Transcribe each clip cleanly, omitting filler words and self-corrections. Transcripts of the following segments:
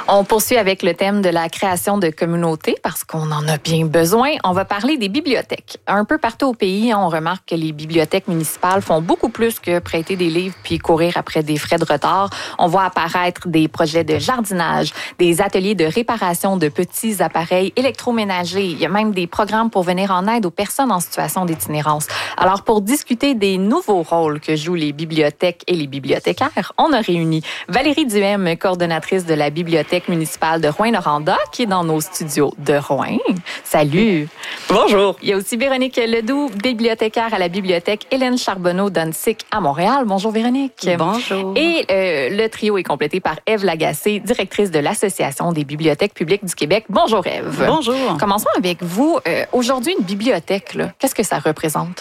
On poursuit avec le thème de la création de communautés parce qu'on en a bien besoin. On va parler des bibliothèques. Un peu partout au pays, on remarque que les bibliothèques municipales font beaucoup plus que prêter des livres puis courir après des frais de retard. On voit apparaître des projets de jardinage, des ateliers de réparation de petits appareils électroménagers. Il y a même des programmes pour venir en aide aux personnes en situation d'itinérance. Alors, pour discuter des nouveaux rôles que jouent les bibliothèques et les bibliothécaires, on a réuni Valérie Duhem, coordonnatrice de la Bibliothèque municipale de Rouyn-Noranda, qui est dans nos studios de Rouyn. Salut! Bonjour! Il y a aussi Véronique Ledoux, bibliothécaire à la Bibliothèque Hélène Charbonneau-Duncic à Montréal. Bonjour Véronique! Bonjour! Et le trio est complété par Ève Lagacé, directrice de l'Association des bibliothèques publiques du Québec. Bonjour Ève! Bonjour! Commençons avec vous. Aujourd'hui, une bibliothèque, là, qu'est-ce que ça représente?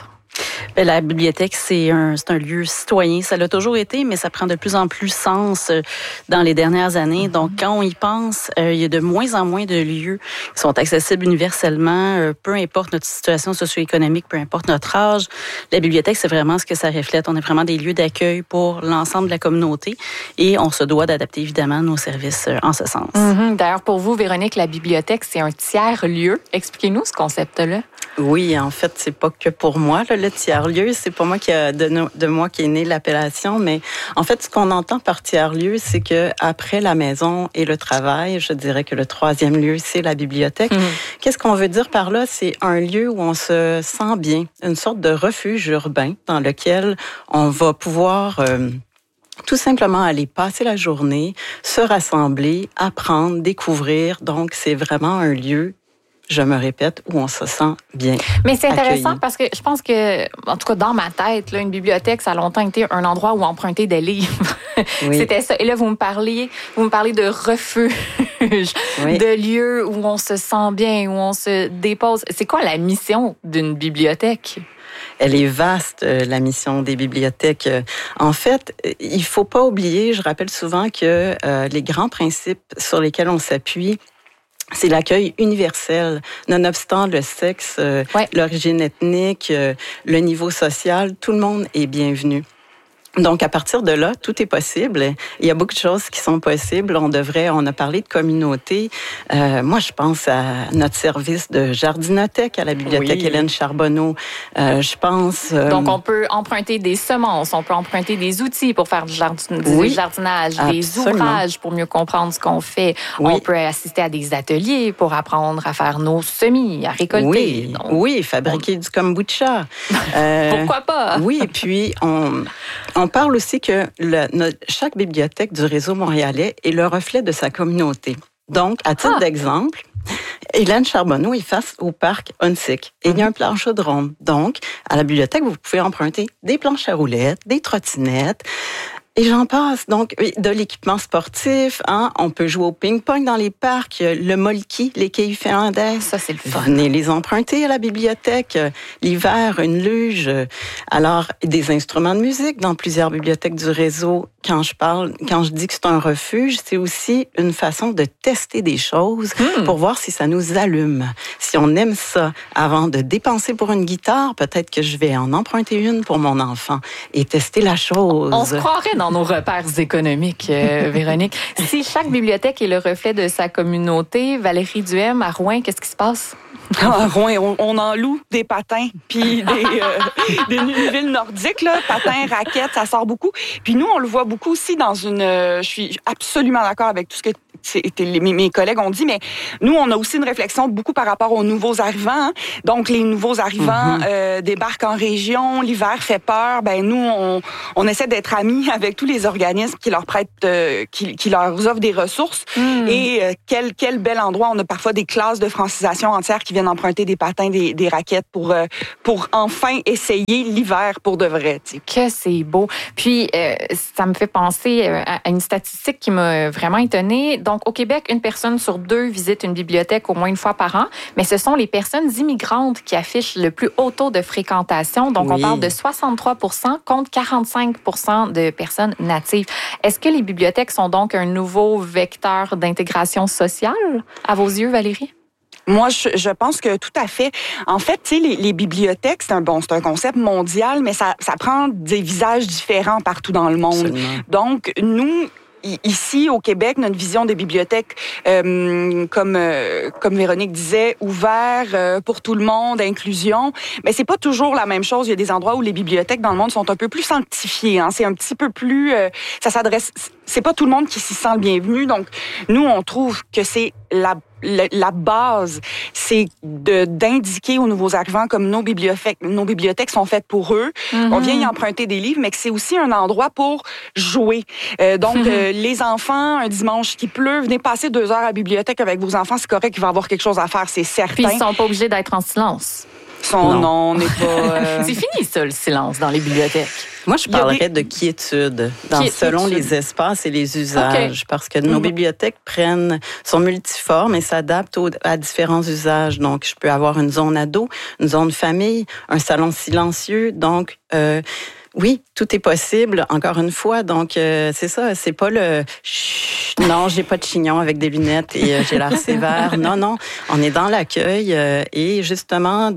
La bibliothèque, c'est un lieu citoyen. Ça l'a toujours été, mais ça prend de plus en plus sens dans les dernières années. Donc, quand on y pense, il y a de moins en moins de lieux qui sont accessibles universellement, peu importe notre situation socio-économique, peu importe notre âge. La bibliothèque, c'est vraiment ce que ça reflète. On est vraiment des lieux d'accueil pour l'ensemble de la communauté et on se doit d'adapter évidemment nos services en ce sens. D'ailleurs, pour vous, Véronique, la bibliothèque, c'est un tiers-lieu. Expliquez-nous ce concept-là. Oui, en fait, c'est pas que pour moi, là, le tiers-lieu. C'est pas moi de moi qui est née l'appellation, mais en fait, ce qu'on entend par tiers-lieu, c'est que après la maison et le travail, je dirais que le troisième lieu, c'est la bibliothèque. Qu'est-ce qu'on veut dire par là? C'est un lieu où on se sent bien, une sorte de refuge urbain dans lequel on va pouvoir tout simplement aller passer la journée, se rassembler, apprendre, découvrir. Donc, c'est vraiment un lieu, je me répète, où on se sent bien. Mais c'est intéressant accueilli. parce que je pense que, en tout cas dans ma tête, là, une bibliothèque, ça a longtemps été un endroit où emprunter des livres. Oui. C'était ça. Et là, vous me parlez de refuge, Oui. de lieux où on se sent bien, où on se dépose. C'est quoi la mission d'une bibliothèque? Elle est vaste, la mission des bibliothèques. En fait, il faut pas oublier, je rappelle souvent que les grands principes sur lesquels on s'appuie, c'est l'accueil universel, nonobstant le sexe, l'origine ethnique, le niveau social, tout le monde est bienvenu. Donc, à partir de là, tout est possible. Il y a beaucoup de choses qui sont possibles. On a parlé de communauté. Moi, je pense à notre service de jardinothèque à la Bibliothèque Hélène Charbonneau. Je pense... Donc, on peut emprunter des semences, on peut emprunter des outils pour faire du jardinage, des ouvrages pour mieux comprendre ce qu'on fait. Oui. On peut assister à des ateliers pour apprendre à faire nos semis, à récolter. Oui, fabriquer du kombucha. Pourquoi pas? Oui, et puis on parle aussi que chaque bibliothèque du réseau montréalais est le reflet de sa communauté. Donc, à titre d'exemple, Hélène Charbonneau est face au parc Huntsic. Et il y a un plancher de ronde. Donc, à la bibliothèque, vous pouvez emprunter des planches à roulettes, des trottinettes, et j'en passe. Donc, de l'équipement sportif, on peut jouer au ping-pong dans les parcs, le molki, les quilles finlandaises. Ça, c'est le fun. Venez les emprunter à la bibliothèque. L'hiver, une luge. Alors, des instruments de musique dans plusieurs bibliothèques du réseau. Quand je dis que c'est un refuge, c'est aussi une façon de tester des choses pour voir si ça nous allume. Si on aime ça, avant de dépenser pour une guitare, peut-être que je vais en emprunter une pour mon enfant et tester la chose. On se croirait dans nos repères économiques, Véronique. Si chaque bibliothèque est le reflet de sa communauté, Valérie Duhem, à Rouyn, qu'est-ce qui se passe? À Rouyn, on en loue des patins, puis des villes nordiques, là, patins, raquettes, ça sort beaucoup. Puis nous, on le voit beaucoup aussi dans je suis absolument d'accord avec tout ce que mes collègues ont dit, mais nous, on a aussi une réflexion beaucoup par rapport aux nouveaux arrivants. Donc, les nouveaux arrivants débarquent en région, l'hiver fait peur. Ben nous, on essaie d'être amis avec tous les organismes qui leur prêtent, qui leur offrent des ressources. Et quel bel endroit. On a parfois des classes de francisation entières qui viennent emprunter des patins, des raquettes pour enfin essayer l'hiver pour de vrai. T'sais. Que c'est beau. Puis, ça me fait penser à une statistique qui m'a vraiment étonnée. Donc, au Québec, une personne sur 2 visite une bibliothèque au moins une fois par an, mais ce sont les personnes immigrantes qui affichent le plus haut taux de fréquentation. Donc, on parle de 63 % contre 45 % de personnes natives. Est-ce que les bibliothèques sont donc un nouveau vecteur d'intégration sociale, à vos yeux, Valérie? Moi, je pense que tout à fait. En fait, tu sais, les bibliothèques, c'est un concept mondial, mais ça prend des visages différents partout dans le monde. Absolument. Donc, nous, ici, au Québec, notre vision des bibliothèques, comme Véronique disait, ouvert pour tout le monde, inclusion, mais c'est pas toujours la même chose. Il y a des endroits où les bibliothèques dans le monde sont un peu plus sanctifiées. Hein. C'est un petit peu plus... ça s'adresse... C'est pas tout le monde qui s'y sent le bienvenu. Donc, nous, on trouve que c'est la base, c'est d'indiquer aux nouveaux arrivants comme nos bibliothèques sont faites pour eux. Mm-hmm. On vient y emprunter des livres, mais que c'est aussi un endroit pour jouer. Les enfants, un dimanche qui pleut, venez passer 2 heures à la bibliothèque avec vos enfants, c'est correct, il va y avoir quelque chose à faire, c'est certain. Puis ils sont pas obligés d'être en silence. Non, on n'est pas... C'est fini, ça, le silence dans les bibliothèques. Moi, je parlerais de quiétude, selon les espaces et les usages, parce que nos bibliothèques sont multiformes et s'adaptent à différents usages. Donc, je peux avoir une zone ado, une zone famille, un salon silencieux. Donc, oui, tout est possible, encore une fois. Donc, c'est ça, c'est pas le... Non, j'ai pas de chignon avec des lunettes et j'ai l'air sévère. Non, on est dans l'accueil et justement,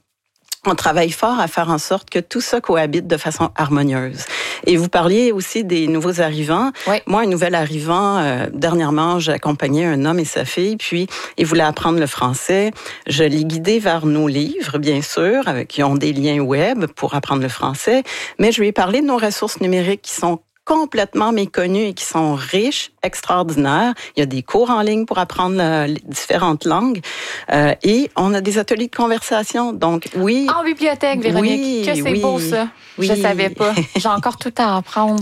on travaille fort à faire en sorte que tout ça cohabite de façon harmonieuse. Et vous parliez aussi des nouveaux arrivants. Oui. Moi, un nouvel arrivant, dernièrement, j'ai accompagné un homme et sa fille, puis il voulait apprendre le français. Je l'ai guidé vers nos livres, bien sûr, qui ont des liens web pour apprendre le français, mais je lui ai parlé de nos ressources numériques qui sont complètement méconnus et qui sont riches, extraordinaires. Il y a des cours en ligne pour apprendre les différentes langues et on a des ateliers de conversation. Donc, oui. En bibliothèque, Véronique. Que c'est beau, ça. Oui. Je savais pas. J'ai encore tout à apprendre.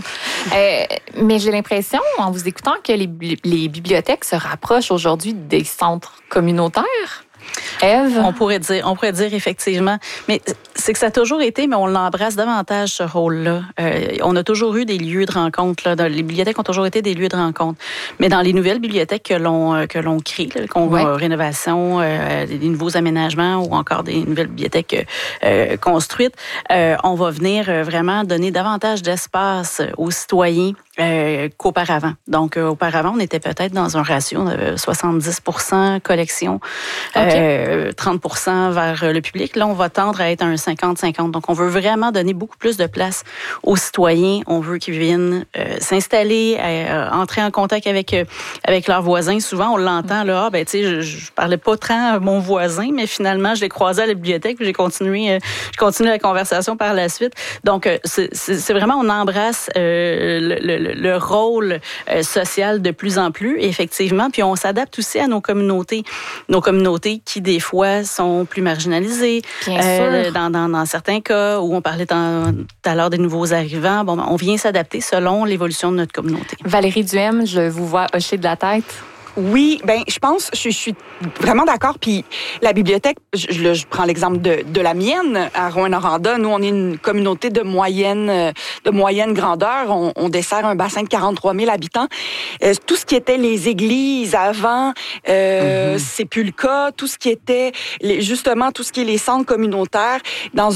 Mais j'ai l'impression, en vous écoutant, que les bibliothèques se rapprochent aujourd'hui des centres communautaires. Ève? On pourrait dire effectivement. Mais c'est que ça a toujours été, mais on l'embrasse davantage, ce rôle-là. On a toujours eu des lieux de rencontre. Là. Les bibliothèques ont toujours été des lieux de rencontre. Mais dans les nouvelles bibliothèques que l'on crée, qu'on rénovation, des nouveaux aménagements ou encore des nouvelles bibliothèques construites, on va venir vraiment donner davantage d'espace aux citoyens qu'auparavant. Donc, auparavant, on était peut-être dans un ratio de 70% collection, 30% vers le public. Là, on va tendre à être un 50-50. Donc, on veut vraiment donner beaucoup plus de place aux citoyens. On veut qu'ils viennent s'installer, entrer en contact avec leurs voisins. Souvent, on l'entend, là, tu sais, je parlais pas tant à mon voisin, mais finalement, je l'ai croisé à la bibliothèque, puis j'ai continué la conversation par la suite. Donc, c'est vraiment, on embrasse le rôle social de plus en plus, effectivement. Puis on s'adapte aussi à nos communautés qui, des fois, sont plus marginalisées. Bien sûr. Dans certains cas, où on parlait tout à l'heure des nouveaux arrivants, on vient s'adapter selon l'évolution de notre communauté. Valérie Duhem, je vous vois hocher de la tête. Oui, je pense, je suis vraiment d'accord. Puis la bibliothèque, je prends l'exemple de la mienne à Rouyn-Noranda. Nous, on est une communauté de moyenne grandeur. On dessert un bassin de 43 000 habitants. Tout ce qui était les églises avant, c'est plus le cas. Tout ce qui était justement tout ce qui est les centres communautaires dans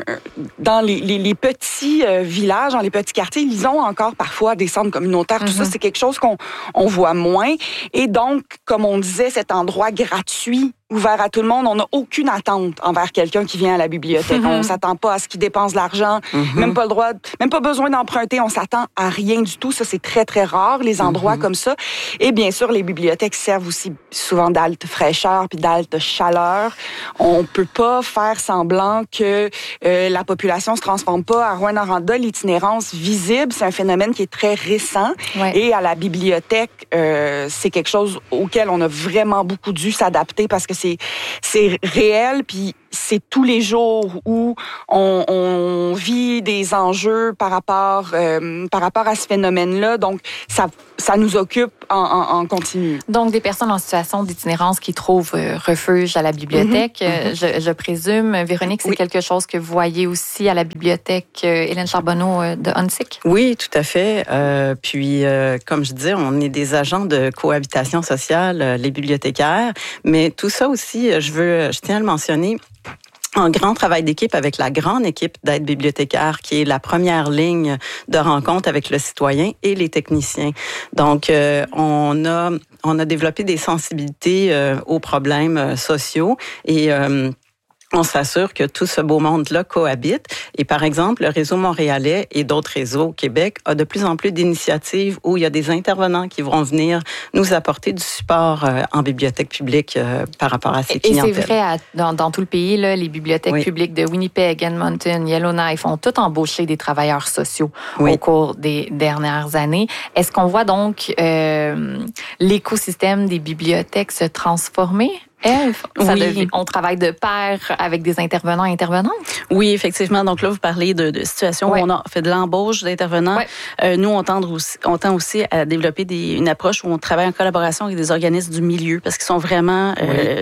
les petits villages, dans les petits quartiers, ils ont encore parfois des centres communautaires. Tout ça, c'est quelque chose qu'on voit moins. Et donc, comme on disait, cet endroit gratuit, ouvert à tout le monde, on n'a aucune attente envers quelqu'un qui vient à la bibliothèque. On s'attend pas à ce qu'il dépense de l'argent, même pas besoin d'emprunter, on s'attend à rien du tout. Ça, c'est très, très rare, les endroits comme ça. Et bien sûr, les bibliothèques servent aussi souvent d'halte fraîcheur puis d'halte chaleur. On peut pas faire semblant que la population se transforme pas. À Rouyn-Noranda, l'itinérance visible, c'est un phénomène qui est très récent. Ouais. Et à la bibliothèque, c'est quelque chose auquel on a vraiment beaucoup dû s'adapter parce que c'est réel, puis c'est tous les jours où on vit des enjeux par rapport à ce phénomène-là. Donc, ça nous occupe en continu. Donc, des personnes en situation d'itinérance qui trouvent refuge à la bibliothèque, je présume. Véronique, c'est quelque chose que vous voyez aussi à la bibliothèque Hélène Charbonneau de Huntsic? Oui, tout à fait. Puis, comme je disais, on est des agents de cohabitation sociale, les bibliothécaires. Mais tout ça aussi, je tiens à le mentionner, un grand travail d'équipe avec la grande équipe d'aide bibliothécaire qui est la première ligne de rencontre avec le citoyen et les techniciens. Donc, on a développé des sensibilités aux problèmes sociaux et on s'assure que tout ce beau monde-là cohabite. Et par exemple, le réseau montréalais et d'autres réseaux au Québec a de plus en plus d'initiatives où il y a des intervenants qui vont venir nous apporter du support en bibliothèque publique par rapport à ces clientèles. Et c'est vrai dans tout le pays, là, les bibliothèques publiques de Winnipeg, Edmonton, Yellowknife ont toutes embauché des travailleurs sociaux au cours des dernières années. Est-ce qu'on voit donc l'écosystème des bibliothèques se transformer? Eve, on travaille de pair avec des intervenants et intervenantes? Oui, effectivement. Donc là, vous parlez de situations où on a fait de l'embauche d'intervenants. Nous, on tend aussi à développer une approche où on travaille en collaboration avec des organismes du milieu parce qu'ils sont vraiment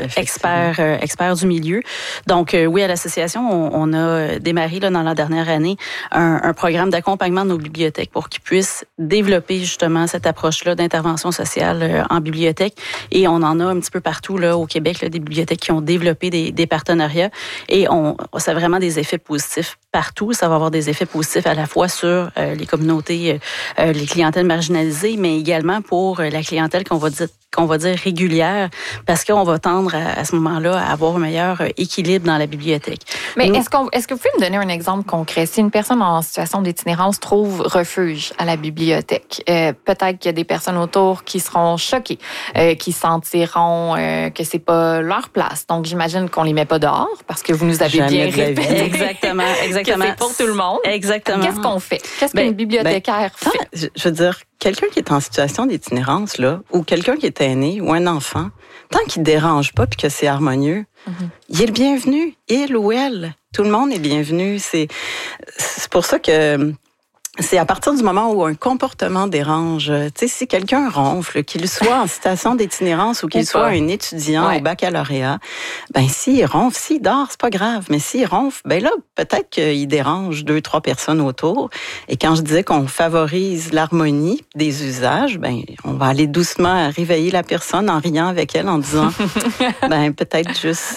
experts du milieu. Donc, oui, à l'association, on a démarré là, dans la dernière année un programme d'accompagnement de nos bibliothèques pour qu'ils puissent développer justement cette approche-là d'intervention sociale en bibliothèque. Et on en a un petit peu partout là, au Québec, là, des bibliothèques qui ont développé des partenariats et ça a vraiment des effets positifs partout. Ça va avoir des effets positifs à la fois sur les communautés, les clientèles marginalisées, mais également pour la clientèle qu'on va dire régulière, parce qu'on va tendre à ce moment-là à avoir un meilleur équilibre dans la bibliothèque. Mais est-ce que vous pouvez me donner un exemple concret? Si une personne en situation d'itinérance trouve refuge à la bibliothèque, peut-être qu'il y a des personnes autour qui seront choquées, qui sentiront que c'est pas leur place. Donc, j'imagine qu'on les met pas dehors parce que vous nous avez bien répété. Exactement. Que c'est pour tout le monde. Exactement. Qu'est-ce qu'on fait? Qu'est-ce qu'une bibliothécaire fait? Je veux dire, quelqu'un qui est en situation d'itinérance, là, ou quelqu'un qui est aîné ou un enfant, tant qu'il ne dérange pas puis que c'est harmonieux, il est le bienvenu. Il ou elle. Tout le monde est bienvenu. C'est pour ça que c'est à partir du moment où un comportement dérange. Tu sais, si quelqu'un ronfle, qu'il soit en situation d'itinérance ou qu'il soit un étudiant au baccalauréat, ben s'il ronfle, s'il dort, c'est pas grave. Mais s'il ronfle, ben là, peut-être qu'il dérange 2-3 personnes autour. Et quand je disais qu'on favorise l'harmonie des usages, ben on va aller doucement réveiller la personne en riant avec elle, en disant, ben peut-être juste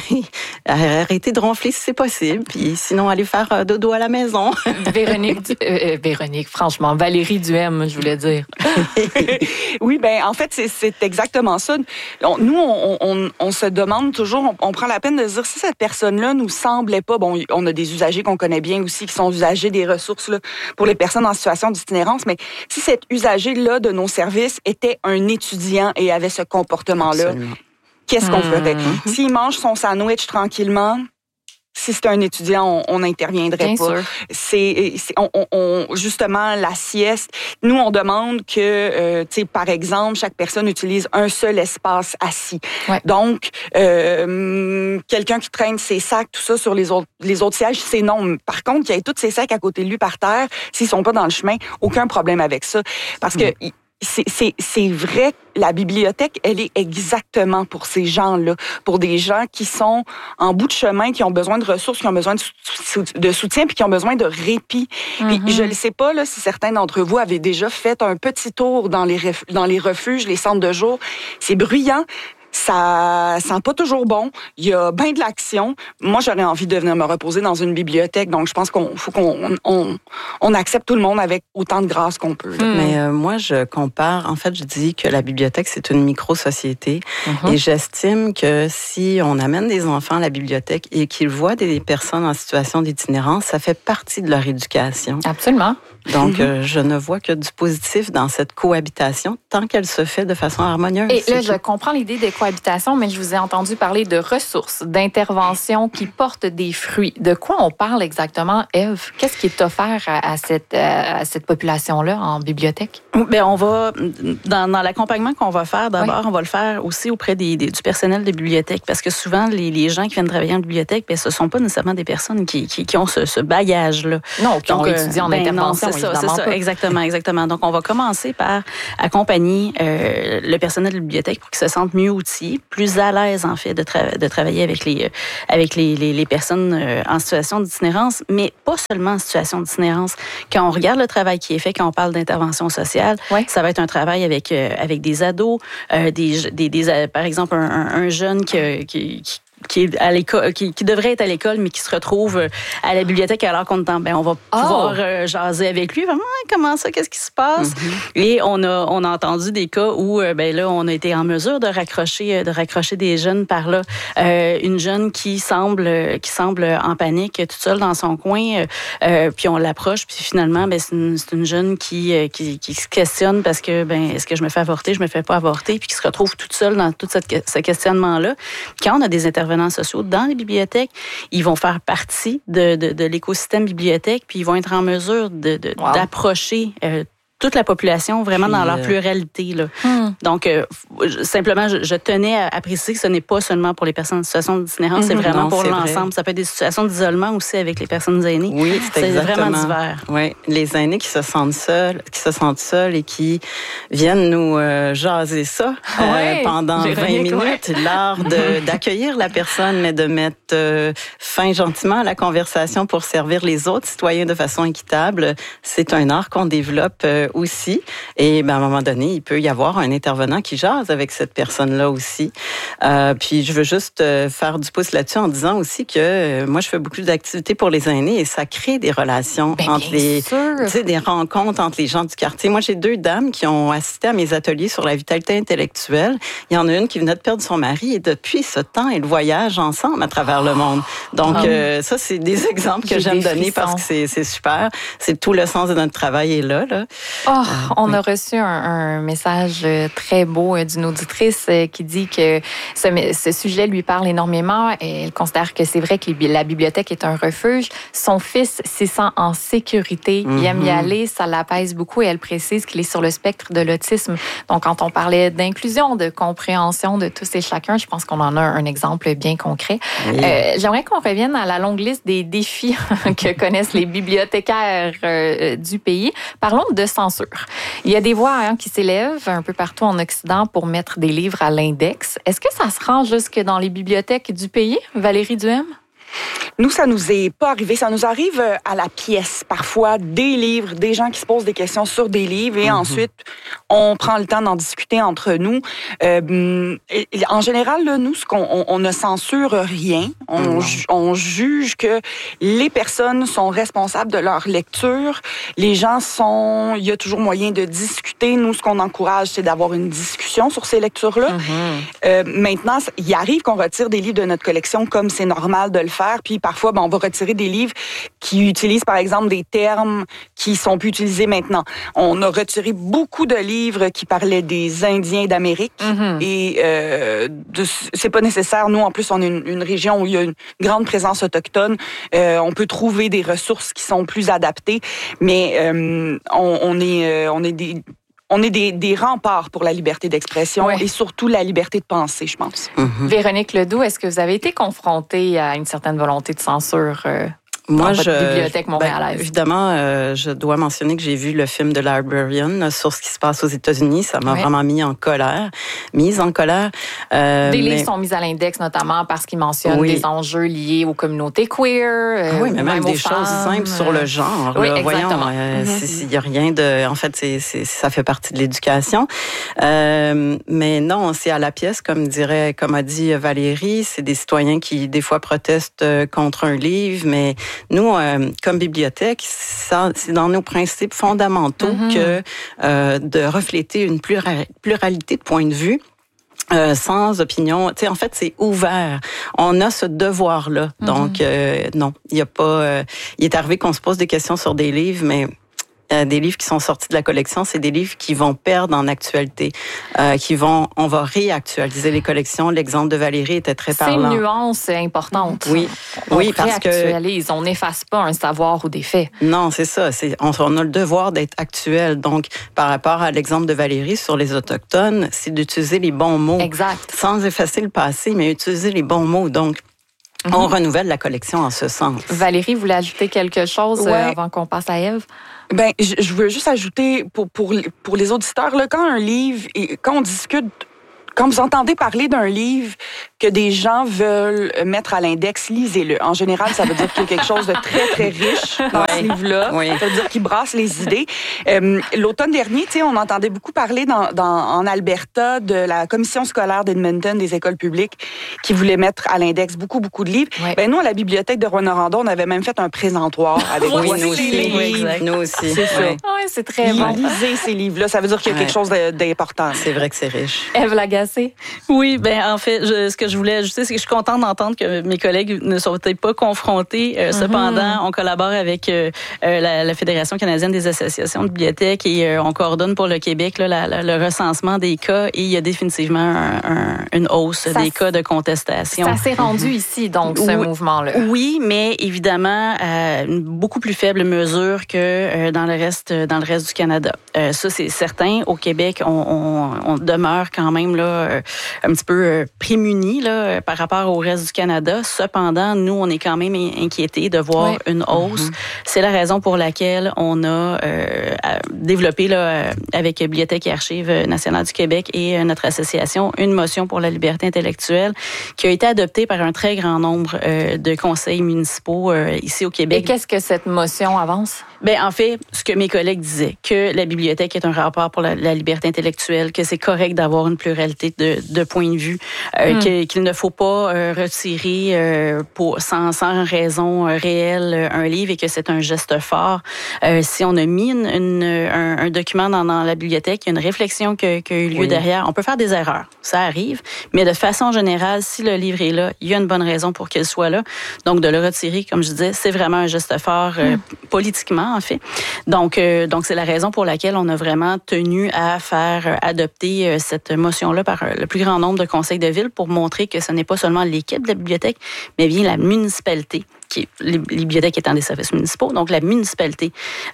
arrêter de ronfler si c'est possible, puis sinon aller faire dodo à la maison. Véronique, franchement, Valérie Duhem, je voulais dire. Oui, ben en fait, c'est exactement ça. Nous, on se demande toujours, on prend la peine de se dire si cette personne-là nous semblait pas, bon, on a des usagers qu'on connaît bien aussi, qui sont usagers des ressources là, pour les personnes en situation d'itinérance, mais si cet usager-là de nos services était un étudiant et avait ce comportement-là, qu'est-ce qu'on ferait? S'il mange son sandwich tranquillement, si c'était un étudiant, on n'interviendrait pas. Justement, la sieste. Nous, on demande que, par exemple, chaque personne utilise un seul espace assis. Ouais. Donc, quelqu'un qui traîne ses sacs, tout ça sur les autres sièges, c'est non. Par contre, qu'il y ait tous ses sacs à côté de lui par terre, s'ils sont pas dans le chemin, aucun problème avec ça. Parce que c'est vrai que la bibliothèque, elle est exactement pour ces gens-là, pour des gens qui sont en bout de chemin, qui ont besoin de ressources, qui ont besoin de soutien, puis qui ont besoin de répit. Puis je ne sais pas là si certains d'entre vous avaient déjà fait un petit tour dans les refuges, les centres de jour. C'est bruyant. Ça sent pas toujours bon. Il y a bien de l'action. Moi, j'aurais envie de venir me reposer dans une bibliothèque. Donc, je pense qu'on faut qu'on accepte tout le monde avec autant de grâce qu'on peut. Mais moi, je compare. En fait, je dis que la bibliothèque, c'est une micro-société. Et j'estime que si on amène des enfants à la bibliothèque et qu'ils voient des personnes en situation d'itinérance, ça fait partie de leur éducation. Absolument. Donc, je ne vois que du positif dans cette cohabitation tant qu'elle se fait de façon harmonieuse. Et là, je comprends l'idée des cohabitations, mais je vous ai entendu parler de ressources, d'interventions qui portent des fruits. De quoi on parle exactement, Eve? Qu'est-ce qui est offert à cette population-là en bibliothèque? Bien, on va, dans l'accompagnement qu'on va faire, d'abord, on va le faire aussi auprès du personnel de bibliothèque, parce que souvent, les gens qui viennent travailler en bibliothèque, bien, ce ne sont pas nécessairement des personnes qui ont ce bagage-là. Non, qui ont étudié en intervention. C'est ça, exactement. Donc, on va commencer par accompagner le personnel de bibliothèque pour qu'ils se sentent mieux outillés, plus à l'aise, en fait, de travailler avec les personnes en situation d'itinérance, mais pas seulement en situation d'itinérance. Quand on regarde le travail qui est fait, quand on parle d'intervention sociale, ça va être un travail avec des ados, par exemple, un jeune est à l'école, qui devrait être à l'école, mais qui se retrouve à la bibliothèque alors qu'on est on va pouvoir jaser avec lui. Vraiment, comment ça, qu'est-ce qui se passe? Et on a entendu des cas où là, on a été en mesure de raccrocher des jeunes par là. Une jeune qui semble en panique, toute seule dans son coin, puis on l'approche, puis finalement, c'est une jeune qui se questionne parce que, est-ce que je me fais avorter, je me fais pas avorter, puis qui se retrouve toute seule dans tout ce questionnement-là. Quand on a des intervenants sociaux dans les bibliothèques, ils vont faire partie de l'écosystème bibliothèque, puis ils vont être en mesure d'approcher toute la population vraiment dans leur pluralité. Là. Donc, simplement, je tenais à préciser que ce n'est pas seulement pour les personnes en situation d'itinérance, c'est vraiment pour l'ensemble. Ça peut être des situations d'isolement aussi avec les personnes aînées. Oui, c'est vraiment divers. Oui, les aînés qui se sentent seuls et qui viennent nous jaser ça pendant 20 minutes, l'art d'accueillir la personne, mais de mettre fin gentiment à la conversation pour servir les autres citoyens de façon équitable. C'est un art qu'on développe aussi. Et à un moment donné, il peut y avoir un intervenant qui jase avec cette personne-là aussi. Puis je veux juste faire du pouce là-dessus en disant aussi que moi, je fais beaucoup d'activités pour les aînés et ça crée des relations entre des rencontres entre les gens du quartier. Moi, j'ai 2 dames qui ont assisté à mes ateliers sur la vitalité intellectuelle. Il y en a une qui venait de perdre son mari et depuis ce temps, elles voyagent ensemble à travers le monde. Donc, ça, c'est des exemples que j'aime donner parce que c'est super. C'est tout le sens de notre travail est là. On a reçu un message très beau d'une auditrice qui dit que ce sujet lui parle énormément et elle considère que c'est vrai que la bibliothèque est un refuge. Son fils s'y sent en sécurité. Il aime y aller, ça l'apaise beaucoup et elle précise qu'il est sur le spectre de l'autisme. Donc, quand on parlait d'inclusion, de compréhension de tous et chacun, je pense qu'on en a un exemple bien concret. Oui. J'aimerais qu'on revienne à la longue liste des défis que connaissent les bibliothécaires du pays. Parlons de censure. Il y a des voix qui s'élèvent un peu partout en Occident pour mettre des livres à l'index. Est-ce que ça se rend jusque dans les bibliothèques du pays, Valérie Duhem? Nous, ça nous est pas arrivé. Ça nous arrive à la pièce, parfois, des livres, des gens qui se posent des questions sur des livres et ensuite, on prend le temps d'en discuter entre nous. En général, là, nous, on ne censure rien. On juge que les personnes sont responsables de leur lecture. Les gens il y a toujours moyen de discuter. Nous, ce qu'on encourage, c'est d'avoir une discussion sur ces lectures-là. Maintenant, il arrive qu'on retire des livres de notre collection comme c'est normal de le faire. Puis parfois, on va retirer des livres qui utilisent, par exemple, des termes qui sont plus utilisés maintenant. On a retiré beaucoup de livres qui parlaient des Indiens d'Amérique et c'est pas nécessaire. Nous, en plus, on est une région où il y a une grande présence autochtone. On peut trouver des ressources qui sont plus adaptées, mais on est des remparts pour la liberté d'expression et surtout la liberté de penser, je pense. Véronique Ledoux, est-ce que vous avez été confrontée à une certaine volonté de censure Moi, dans votre bibliothèque montréalaise? Évidemment, je dois mentionner que j'ai vu le film de Librarian sur ce qui se passe aux États-Unis. Ça m'a vraiment mise en colère. Des livres sont mis à l'index, notamment parce qu'ils mentionnent des enjeux liés aux communautés queer. Oui, mais même des choses simples sur le genre. Oui, là, exactement. Voyons, il n'y a rien de... En fait, ça fait partie de l'éducation. Mais non, c'est à la pièce, comme a dit Valérie. C'est des citoyens qui, des fois, protestent contre un livre, mais nous, comme bibliothèque, c'est dans nos principes fondamentaux que de refléter une pluralité de points de vue. Sans opinion, en fait, c'est ouvert. On a ce devoir-là. Donc, non, il n'y a pas... il est arrivé qu'on se pose des questions sur des livres, mais... des livres qui sont sortis de la collection, c'est des livres qui vont perdre en actualité, on va réactualiser les collections. L'exemple de Valérie était très parlant. C'est une nuance importante. Oui, parce que on n'efface pas un savoir ou des faits. Non, c'est ça. On a le devoir d'être actuel. Donc, par rapport à l'exemple de Valérie sur les autochtones, c'est d'utiliser les bons mots. Exact. Sans effacer le passé, mais utiliser les bons mots. Donc, on renouvelle la collection en ce sens. Valérie, vous voulez ajouter quelque chose avant qu'on passe à Ève? Je veux juste ajouter pour les auditeurs là, quand on discute, quand vous entendez parler d'un livre que des gens veulent mettre à l'index, lisez-le. En général, ça veut dire qu'il y a quelque chose de très, très riche dans ce livre-là. Oui. Ça veut dire qu'il brasse les idées. L'automne dernier, on entendait beaucoup parler en Alberta de la commission scolaire d'Edmonton des écoles publiques qui voulait mettre à l'index beaucoup de livres. Oui. Nous, à la bibliothèque de Rouyn-Noranda, on avait même fait un présentoir avec nous aussi. C'est ça. Oui, c'est très bon. Lisez ces livres-là. Ça veut dire qu'il y a quelque chose d'important. C'est vrai que c'est riche. Ève Lagacé. Oui, en fait, ce que je voulais ajouter, c'est que je suis contente d'entendre que mes collègues ne sont peut-être pas confrontés. Cependant, on collabore avec la Fédération canadienne des associations de bibliothèques et on coordonne pour le Québec là, le recensement des cas et il y a définitivement une hausse des cas de contestation. Ça s'est rendu ici, donc, ce mouvement-là. Oui, mais évidemment, à une beaucoup plus faible mesure que dans le reste du Canada. Ça, c'est certain. Au Québec, on demeure quand même là, un petit peu prémunis là, par rapport au reste du Canada. Cependant, nous, on est quand même inquiétés de voir une hausse. C'est la raison pour laquelle on a développé là, avec Bibliothèque et Archives nationales du Québec et notre association une motion pour la liberté intellectuelle qui a été adoptée par un très grand nombre de conseils municipaux ici au Québec. Et qu'est-ce que cette motion avance? En fait, ce que mes collègues disaient, que la bibliothèque est un rapport pour la liberté intellectuelle, que c'est correct d'avoir une pluralité de points de vue, qu'il ne faut pas retirer sans raison réelle un livre et que c'est un geste fort. Si on a mis un document dans la bibliothèque, il y a une réflexion qui a eu lieu derrière. On peut faire des erreurs, ça arrive, mais de façon générale, si le livre est là, il y a une bonne raison pour qu'il soit là. Donc, de le retirer, comme je disais, c'est vraiment un geste fort politiquement, en fait. Donc, c'est la raison pour laquelle on a vraiment tenu à faire adopter cette motion-là par le plus grand nombre de conseils de ville pour montrer que ce n'est pas seulement l'équipe de la bibliothèque, mais bien la municipalité, les bibliothèques étant des services municipaux, donc la municipalité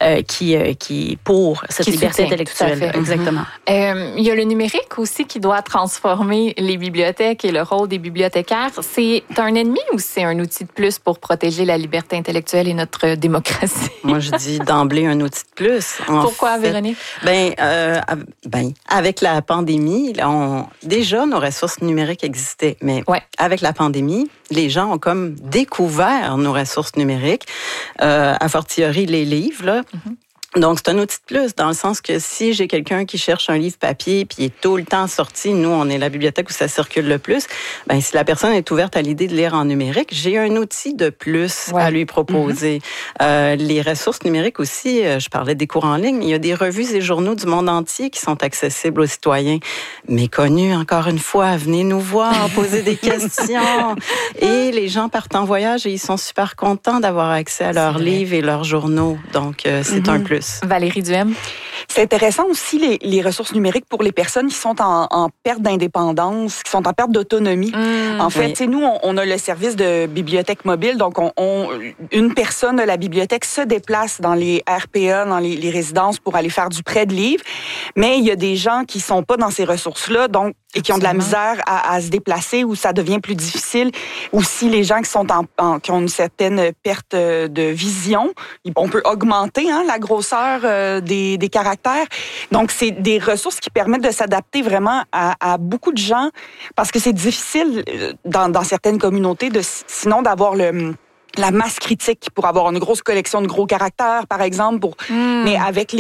qui pour cette liberté intellectuelle. Exactement. Il y a le numérique aussi qui doit transformer les bibliothèques et le rôle des bibliothécaires. C'est un ennemi ou c'est un outil de plus pour protéger la liberté intellectuelle et notre démocratie? Moi, je dis d'emblée un outil de plus. Pourquoi, Véronique? Avec la pandémie, déjà, nos ressources numériques existaient, mais avec la pandémie, les gens ont comme découvert nos ressources numériques, a fortiori les livres, là. Donc, c'est un outil de plus, dans le sens que si j'ai quelqu'un qui cherche un livre papier puis il est tout le temps sorti, nous, on est la bibliothèque où ça circule le plus, si la personne est ouverte à l'idée de lire en numérique, j'ai un outil de plus à lui proposer. Les ressources numériques aussi, je parlais des cours en ligne, il y a des revues et journaux du monde entier qui sont accessibles aux citoyens. Méconnus, encore une fois, venez nous voir, poser des questions. Et les gens partent en voyage et ils sont super contents d'avoir accès à leurs livres et leurs journaux. Donc, c'est un plus. Valérie Duhem. C'est intéressant aussi les ressources numériques pour les personnes qui sont en perte d'indépendance, qui sont en perte d'autonomie. En fait, nous, on a le service de bibliothèque mobile, donc une personne de la bibliothèque se déplace dans les RPA, dans les résidences pour aller faire du prêt de livres, mais il y a des gens qui sont pas dans ces ressources-là, donc et qui ont de la misère à se déplacer, où ça devient plus difficile. Aussi, les gens qui sont qui ont une certaine perte de vision, on peut augmenter la grosseur des caractères. Donc, c'est des ressources qui permettent de s'adapter vraiment à beaucoup de gens, parce que c'est difficile dans certaines communautés sinon d'avoir la masse critique pour avoir une grosse collection de gros caractères, par exemple. Mais avec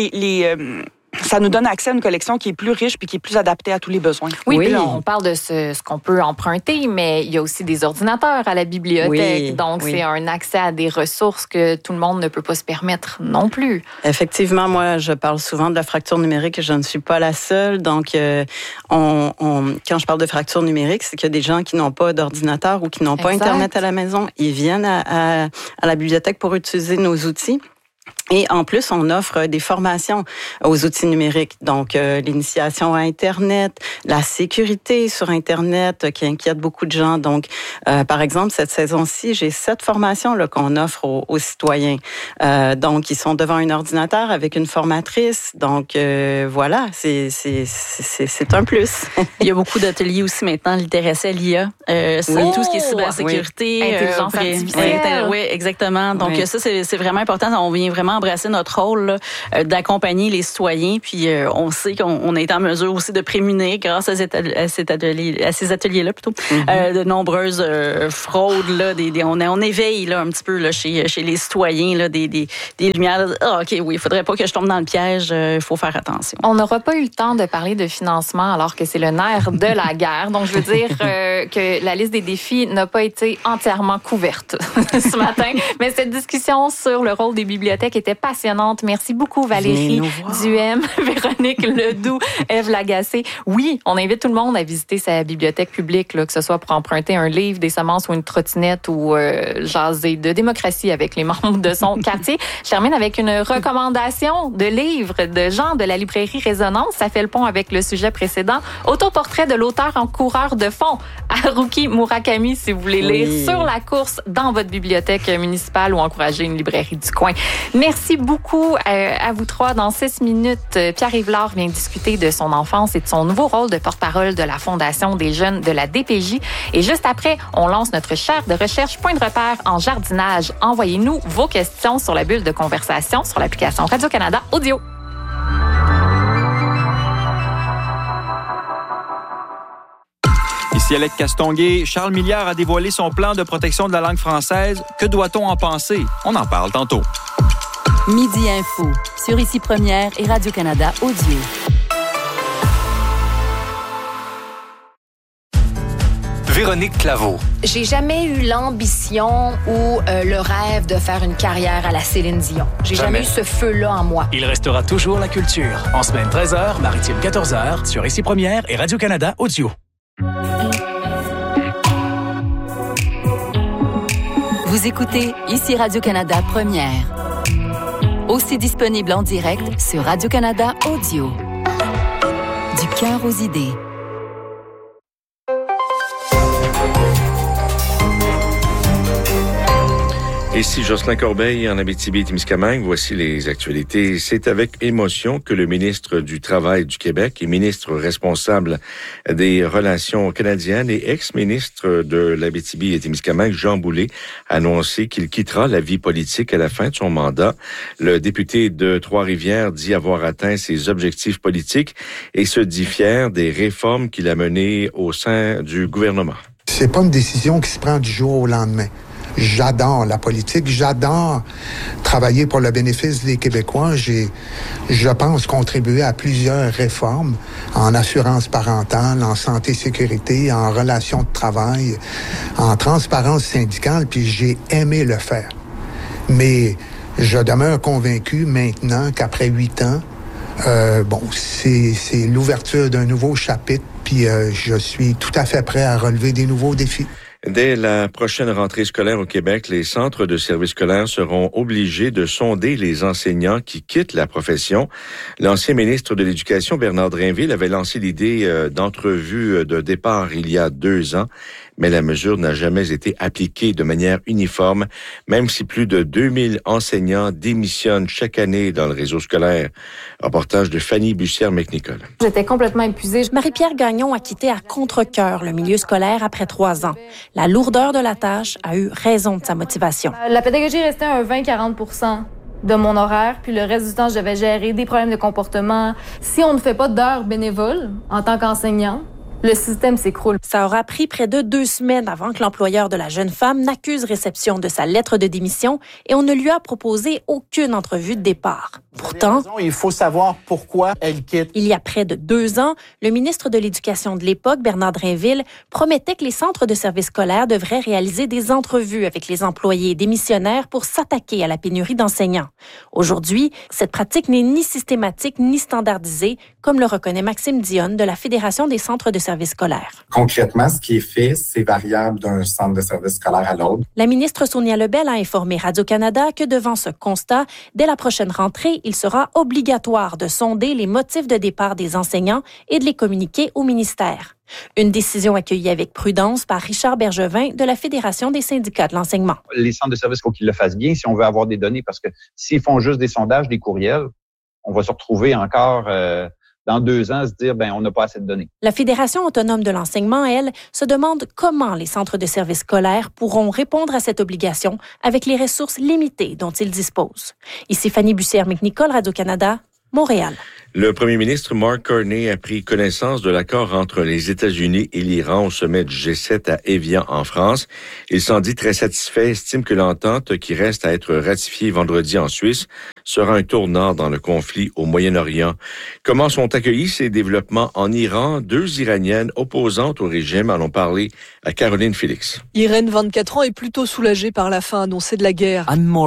ça nous donne accès à une collection qui est plus riche puis qui est plus adaptée à tous les besoins. Oui. Puis là, on parle de ce qu'on peut emprunter, mais il y a aussi des ordinateurs à la bibliothèque. Donc, c'est un accès à des ressources que tout le monde ne peut pas se permettre non plus. Effectivement, moi, je parle souvent de la fracture numérique et je ne suis pas la seule. Donc, quand je parle de fracture numérique, c'est qu'il y a des gens qui n'ont pas d'ordinateur ou qui n'ont pas Internet à la maison. Ils viennent à la bibliothèque pour utiliser nos outils. Et en plus, on offre des formations aux outils numériques. Donc, l'initiation à Internet, la sécurité sur Internet qui inquiète beaucoup de gens. Donc, par exemple, cette saison-ci, j'ai 7 formations là, qu'on offre aux citoyens. Donc, ils sont devant un ordinateur avec une formatrice. Donc, voilà, c'est un plus. Il y a beaucoup d'ateliers aussi maintenant, littératie à l'IA. C'est tout ce qui est cybersécurité. Intelligence artificielle. Oui, exactement. Donc, ça, c'est vraiment important. On vient vraiment vraiment embrassé notre rôle là, d'accompagner les citoyens. Puis on sait qu'on est en mesure aussi de prémunir grâce à ces ateliers-là plutôt de nombreuses fraudes. Là, on éveille là, un petit peu là, chez les citoyens là, des lumières. OK, oui, il faudrait pas que je tombe dans le piège. Il faut faire attention. On n'aura pas eu le temps de parler de financement alors que c'est le nerf de la guerre. Donc, je veux dire que la liste des défis n'a pas été entièrement couverte ce matin. Mais cette discussion sur le rôle des bibliothèques était passionnante. Merci beaucoup, Valérie Duhem, Véronique Ledoux, Ève Lagacé. Oui, on invite tout le monde à visiter sa bibliothèque publique, là, que ce soit pour emprunter un livre, des semences ou une trottinette ou jaser de démocratie avec les membres de son quartier. Je termine avec une recommandation de livre de Jean de la librairie Résonance. Ça fait le pont avec le sujet précédent. Autoportrait de l'auteur en coureur de fond, Haruki Murakami, si vous voulez lire sur la course dans votre bibliothèque municipale ou encourager une librairie du coin. Merci beaucoup à vous trois. Dans 6 minutes, Pierre-Yves Lard vient discuter de son enfance et de son nouveau rôle de porte-parole de la Fondation des jeunes de la DPJ. Et juste après, on lance notre chaire de recherche Point de repère en jardinage. Envoyez-nous vos questions sur la bulle de conversation sur l'application Radio-Canada Audio. Ici Alec Castonguay. Charles Milliard a dévoilé son plan de protection de la langue française. Que doit-on en penser? On en parle tantôt. Midi Info, sur Ici Première et Radio-Canada Audio. Véronique Claveau. J'ai jamais eu l'ambition ou le rêve de faire une carrière à la Céline Dion. J'ai jamais eu ce feu-là en moi. Il restera toujours la culture. En semaine 13h, maritime 14h, sur Ici Première et Radio-Canada Audio. Vous écoutez Ici Radio-Canada Première. Aussi disponible en direct sur Radio-Canada Audio. Du cœur aux idées. Ici Jocelyn Corbeil en Abitibi-Témiscamingue. Voici les actualités. C'est avec émotion que le ministre du Travail du Québec et ministre responsable des Relations canadiennes et ex-ministre de l'Abitibi-Témiscamingue, Jean Boulet, a annoncé qu'il quittera la vie politique à la fin de son mandat. Le député de Trois-Rivières dit avoir atteint ses objectifs politiques et se dit fier des réformes qu'il a menées au sein du gouvernement. C'est pas une décision qui se prend du jour au lendemain. J'adore la politique, j'adore travailler pour le bénéfice des Québécois. Je pense, contribuer à plusieurs réformes en assurance parentale, en santé-sécurité, en relations de travail, en transparence syndicale, puis j'ai aimé le faire. Mais je demeure convaincu maintenant qu'après 8 ans, c'est l'ouverture d'un nouveau chapitre, puis je suis tout à fait prêt à relever des nouveaux défis. Dès la prochaine rentrée scolaire au Québec, les centres de services scolaires seront obligés de sonder les enseignants qui quittent la profession. L'ancien ministre de l'Éducation, Bernard Drainville, avait lancé l'idée d'entrevue de départ il y a 2 ans, mais la mesure n'a jamais été appliquée de manière uniforme, même si plus de 2000 enseignants démissionnent chaque année dans le réseau scolaire. Reportage de Fanny Bussière-McNicol. J'étais complètement épuisée. Marie-Pierre Gagnon a quitté à contre-cœur le milieu scolaire après 3 ans. La lourdeur de la tâche a eu raison de sa motivation. La pédagogie restait à 20-40% de mon horaire, puis le reste du temps, je devais gérer des problèmes de comportement. Si on ne fait pas d'heures bénévoles en tant qu'enseignant, le système s'écroule. Ça aura pris près de 2 semaines avant que l'employeur de la jeune femme n'accuse réception de sa lettre de démission et on ne lui a proposé aucune entrevue de départ. Pourtant, il faut savoir pourquoi elle quitte. Il y a près de 2 ans, le ministre de l'Éducation de l'époque, Bernard Drainville, promettait que les centres de services scolaires devraient réaliser des entrevues avec les employés démissionnaires pour s'attaquer à la pénurie d'enseignants. Aujourd'hui, cette pratique n'est ni systématique ni standardisée, comme le reconnaît Maxime Dionne de la Fédération des centres de services scolaires. Concrètement, ce qui est fait, c'est variable d'un centre de services scolaire à l'autre. La ministre Sonia Lebel a informé Radio-Canada que devant ce constat, dès la prochaine rentrée, il sera obligatoire de sonder les motifs de départ des enseignants et de les communiquer au ministère. Une décision accueillie avec prudence par Richard Bergevin de la Fédération des syndicats de l'enseignement. Les centres de services, il faut qu'ils le fassent bien si on veut avoir des données, parce que s'ils font juste des sondages, des courriels, on va se retrouver encore dans 2 ans, se dire, on n'a pas assez de données. La Fédération autonome de l'enseignement, elle, se demande comment les centres de services scolaires pourront répondre à cette obligation avec les ressources limitées dont ils disposent. Ici Fanny Bussière-McNicol, Radio-Canada, Montréal. Le premier ministre Mark Carney a pris connaissance de l'accord entre les États-Unis et l'Iran au sommet du G7 à Évian, en France. Il s'en dit très satisfait, estime que l'entente, qui reste à être ratifiée vendredi en Suisse, sera un tournant dans le conflit au Moyen-Orient. Comment sont accueillis ces développements en Iran? 2 Iraniennes opposantes au régime en ont parlé à Caroline Félix. Irène, 24 ans, est plutôt soulagée par la fin annoncée de la guerre.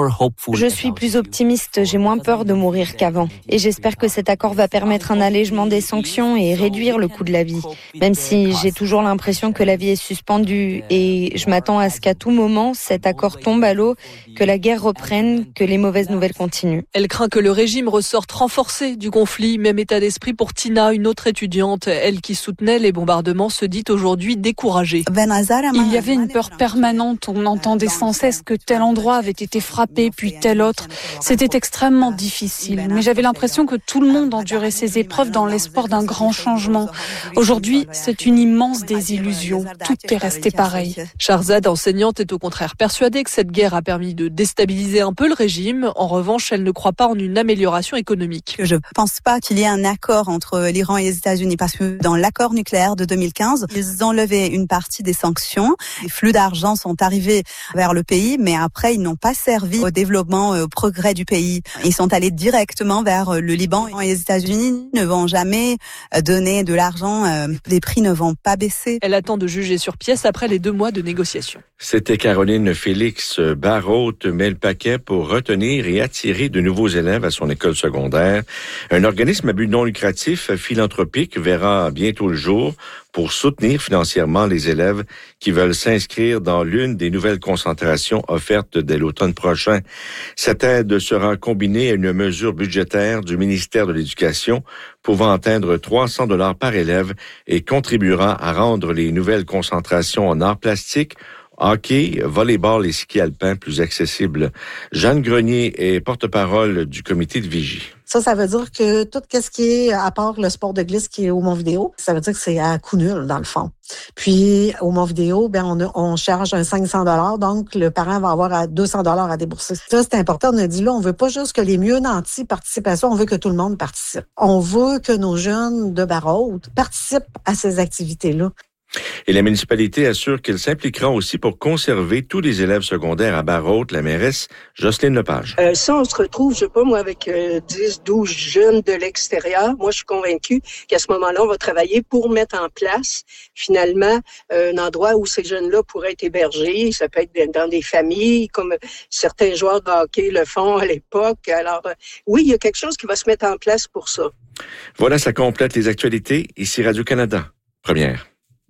Je suis plus optimiste, j'ai moins peur de mourir qu'avant. Et j'espère que cet accord va permettre un allègement des sanctions et réduire le coût de la vie. Même si j'ai toujours l'impression que la vie est suspendue et je m'attends à ce qu'à tout moment, cet accord tombe à l'eau, que la guerre reprenne, que les mauvaises nouvelles continuent. Elle craint que le régime ressorte renforcé du conflit. Même état d'esprit pour Tina, une autre étudiante. Elle qui soutenait les bombardements se dit aujourd'hui découragée. Il y avait une peur permanente. On entendait sans cesse que tel endroit avait été frappé, puis tel autre. C'était extrêmement difficile. Mais j'avais l'impression que tout le monde endurait ces épreuves dans l'espoir d'un grand changement. Aujourd'hui, c'est une immense désillusion. Tout est resté pareil. Shahrzad, enseignante, est au contraire persuadée que cette guerre a permis de déstabiliser un peu le régime. En revanche, elle ne croit pas en une amélioration économique. Je ne pense pas qu'il y ait un accord entre l'Iran et les États-Unis parce que dans l'accord nucléaire de 2015, ils ont levé une partie des sanctions. Les flux d'argent sont arrivés vers le pays, mais après, ils n'ont pas servi au développement, au progrès du pays. Ils sont allés directement vers le Liban et les États-Unis ne vont jamais donner de l'argent. Les prix ne vont pas baisser. Elle attend de juger sur pièce après les 2 mois de négociations. C'était Caroline Félix. Barrault met le paquet pour retenir et attirer de nouveaux élèves à son école secondaire. Un organisme à but non lucratif, philanthropique, verra bientôt le jour pour soutenir financièrement les élèves qui veulent s'inscrire dans l'une des nouvelles concentrations offertes dès l'automne prochain. Cette aide sera combinée à une mesure budgétaire du ministère de l'Éducation pouvant atteindre 300 $ par élève et contribuera à rendre les nouvelles concentrations en arts plastiques, hockey, volleyball et ski alpin plus accessibles. Jeanne Grenier est porte-parole du comité de vigie. Ça veut dire que tout ce qui est, à part le sport de glisse qui est au Mont-Vidéo, ça veut dire que c'est à coût nul, dans le fond. Puis, au Mont-Vidéo, on charge un 500 $, donc le parent va avoir à 200 $ à débourser. Ça, c'est important. On a dit là, on veut pas juste que les mieux nantis participent à ça, on veut que tout le monde participe. On veut que nos jeunes de Barrault participent à ces activités-là. Et la municipalité assure qu'elle s'impliquera aussi pour conserver tous les élèves secondaires à Barrault, la mairesse Jocelyne Lepage. Ça, on se retrouve, je sais pas, moi, avec 10, 12 jeunes de l'extérieur. Moi, je suis convaincue qu'à ce moment-là, on va travailler pour mettre en place, finalement, un endroit où ces jeunes-là pourraient être hébergés. Ça peut être dans des familles, comme certains joueurs de hockey le font à l'époque. Alors, oui, il y a quelque chose qui va se mettre en place pour ça. Voilà, ça complète les actualités. Ici Radio-Canada. Première.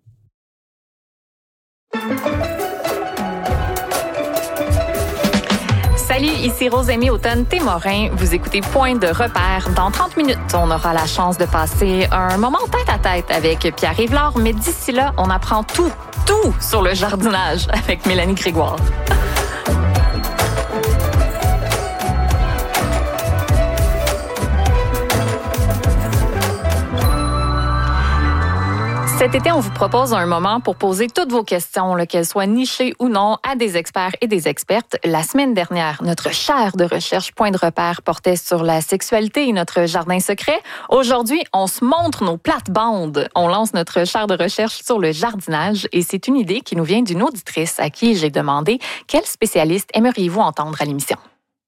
Salut, ici Rosémie Automne-Témorin. Vous écoutez Point de repère. Dans 30 minutes, on aura la chance de passer un moment tête-à-tête avec Pierre Yvelard, mais d'ici là, on apprend tout sur le jardinage avec Mélanie Grégoire. Cet été, on vous propose un moment pour poser toutes vos questions, qu'elles soient nichées ou non, à des experts et des expertes. La semaine dernière, notre chaire de recherche Point de repère portait sur la sexualité et notre jardin secret. Aujourd'hui, on se montre nos plates-bandes. On lance notre chaire de recherche sur le jardinage et c'est une idée qui nous vient d'une auditrice à qui j'ai demandé quel spécialiste aimeriez-vous entendre à l'émission?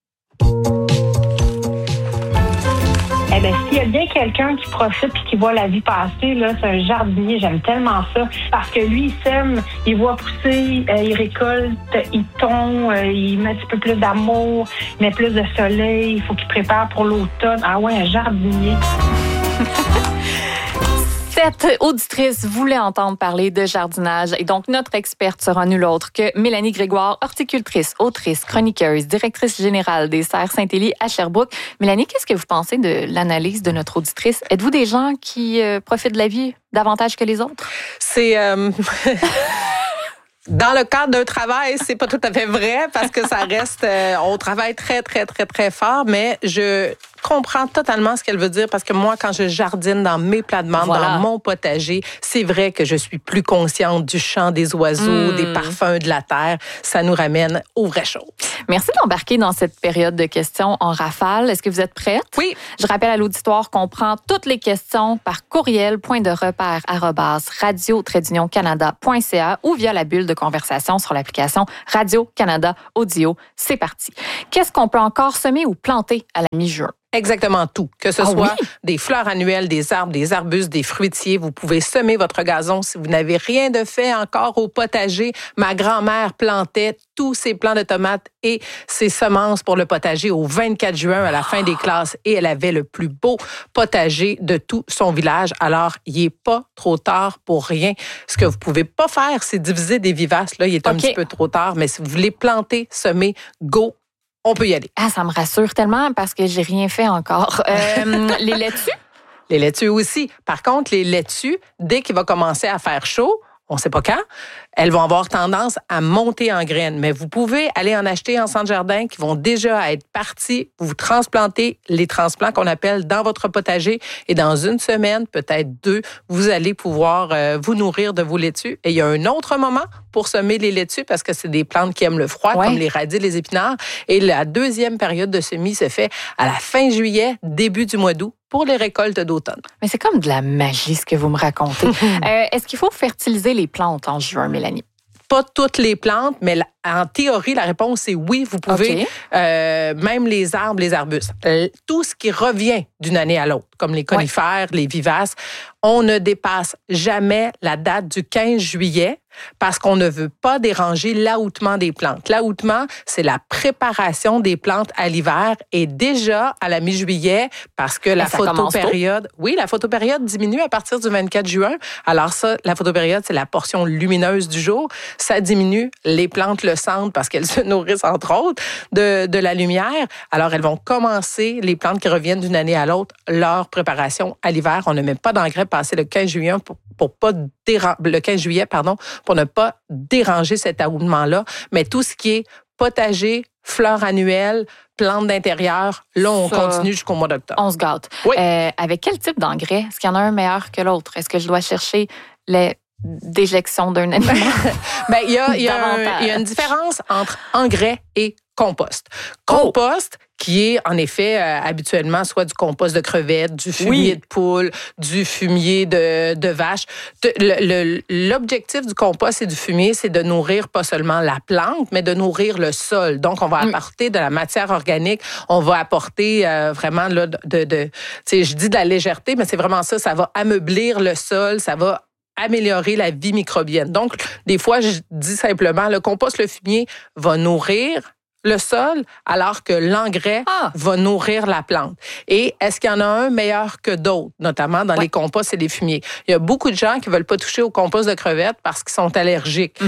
Eh bien, s'il y a bien quelqu'un qui profite et qui voit la vie passer, là, c'est un jardinier. J'aime tellement ça. Parce que lui, il sème, il voit pousser, il récolte, il tond, il met un petit peu plus d'amour, il met plus de soleil, il faut qu'il prépare pour l'automne. Ah ouais, un jardinier. Cette auditrice voulait entendre parler de jardinage et donc notre experte sera nulle autre que Mélanie Grégoire, horticultrice, autrice, chroniqueuse, directrice générale des Serres Saint-Élie à Sherbrooke. Mélanie, qu'est-ce que vous pensez de l'analyse de notre auditrice? Êtes-vous des gens qui profitent de la vie davantage que les autres? C'est... Dans le cadre d'un travail, c'est pas tout à fait vrai parce que ça reste, on travaille très, très, très, très fort, mais je comprends totalement ce qu'elle veut dire parce que moi, quand je jardine dans mes plates-bandes, dans mon potager, c'est vrai que je suis plus consciente du chant des oiseaux, des parfums de la terre. Ça nous ramène aux vraies choses. Merci d'embarquer dans cette période de questions en rafale. Est-ce que vous êtes prête? Oui. Je rappelle à l'auditoire qu'on prend toutes les questions par courriel @radio-canada.ca ou via la bulle de conversation sur l'application Radio-Canada Audio. C'est parti. Qu'est-ce qu'on peut encore semer ou planter à la mi-juin? Exactement tout. Que ce soit des fleurs annuelles, des arbres, des arbustes, des fruitiers. Vous pouvez semer votre gazon si vous n'avez rien de fait encore au potager. Ma grand-mère plantait tous ses plants de tomates et ses semences pour le potager au 24 juin à la fin des classes et elle avait le plus beau potager de tout son village. Alors, il n'est pas trop tard pour rien. Ce que vous pouvez pas faire, c'est diviser des vivaces. Là, il est un petit peu trop tard, mais si vous voulez planter, semer, go! On peut y aller. Ah, ça me rassure tellement parce que j'ai rien fait encore. Les laitues? Les laitues aussi. Par contre, les laitues, dès qu'il va commencer à faire chaud, on ne sait pas quand, elles vont avoir tendance à monter en graines. Mais vous pouvez aller en acheter en centre jardin qui vont déjà être partis. Vous transplantez les transplants qu'on appelle dans votre potager et dans une semaine, peut-être 2, vous allez pouvoir vous nourrir de vos laitues. Et il y a un autre moment pour semer les laitues parce que c'est des plantes qui aiment le froid, comme les radis, les épinards. Et la deuxième période de semis se fait à la fin juillet, début du mois d'août, pour les récoltes d'automne. Mais c'est comme de la magie ce que vous me racontez. Est-ce qu'il faut fertiliser les plantes en juin, Mélanie? Pas toutes les plantes, mais en théorie, la réponse est oui. Vous pouvez, même les arbres, les arbustes. Tout ce qui revient d'une année à l'autre, comme les conifères, les vivaces, on ne dépasse jamais la date du 15 juillet parce qu'on ne veut pas déranger l'aoutement des plantes. L'aoutement, c'est la préparation des plantes à l'hiver et déjà à la mi-juillet parce que la photopériode, la photopériode diminue à partir du 24 juin. Alors ça, la photopériode, c'est la portion lumineuse du jour. Ça diminue, les plantes le sentent parce qu'elles se nourrissent entre autres de la lumière. Alors elles vont commencer, les plantes qui reviennent d'une année à l'autre, leur préparation à l'hiver. On ne met pas d'engrais passé le 15 juillet pour ne pas déranger cet aoutement-là. Mais tout ce qui est potager, fleurs annuelles, plantes d'intérieur, là, on continue jusqu'au mois d'octobre. On se gâte. Oui. Avec quel type d'engrais? Est-ce qu'il y en a un meilleur que l'autre? Est-ce que je dois chercher les déjections d'un animal? Il y a une différence entre engrais et compost. Compost, qui est en effet habituellement soit du compost de crevettes, du fumier de poule, du fumier de vache. L'objectif du compost et du fumier, c'est de nourrir pas seulement la plante, mais de nourrir le sol. Donc, on va apporter de la matière organique, on va apporter vraiment là, je dis de la légèreté, mais c'est vraiment ça, ça va ameublir le sol, ça va améliorer la vie microbienne. Donc, des fois, je dis simplement, le compost, le fumier va nourrir le sol, alors que l'engrais va nourrir la plante. Et est-ce qu'il y en a un meilleur que d'autres, notamment dans les composts et les fumiers? Il y a beaucoup de gens qui ne veulent pas toucher au compost de crevettes parce qu'ils sont allergiques.